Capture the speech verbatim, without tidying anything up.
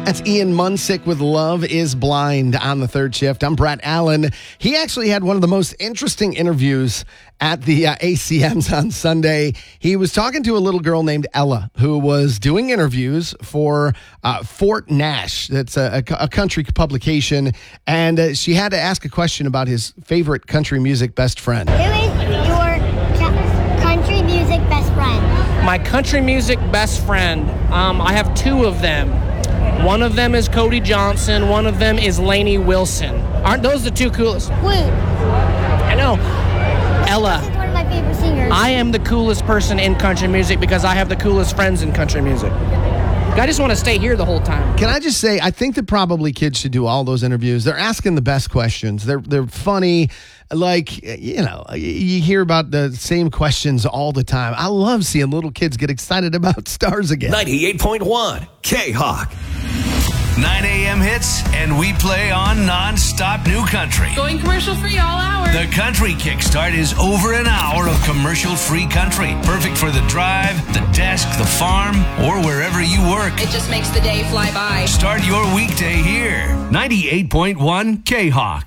That's Ian Munsick with Love is Blind on the third shift. I'm Brett Allen. He actually had one of the most interesting interviews at the uh, A C Ms on Sunday. He was talking to a little girl named Ella who was doing interviews for uh, Fort Nash. That's a, a, a country publication. And uh, she had to ask a question about his favorite country music best friend. Who is your ca- country music best friend? My country music best friend, um, I have two of them. One of them is Cody Johnson. One of them is Lainey Wilson. Aren't those the two coolest? Wait. I know. Ella. She's one of my favorite singers. I am the coolest person in country music because I have the coolest friends in country music. I just want to stay here the whole time. Can I just say, I think that probably kids should do all those interviews. They're asking the best questions. They're they're funny. Like, you know, you hear about the same questions all the time. I love seeing little kids get excited about stars again. ninety-eight point one K-Hawk. nine a.m. hits, and we play on non-stop new country. Going commercial-free all hour. The Country Kickstart is over an hour of commercial-free country. Perfect for the drive, the desk, the farm, or wherever you work. It just makes the day fly by. Start your weekday here. ninety-eight point one K-Hawk.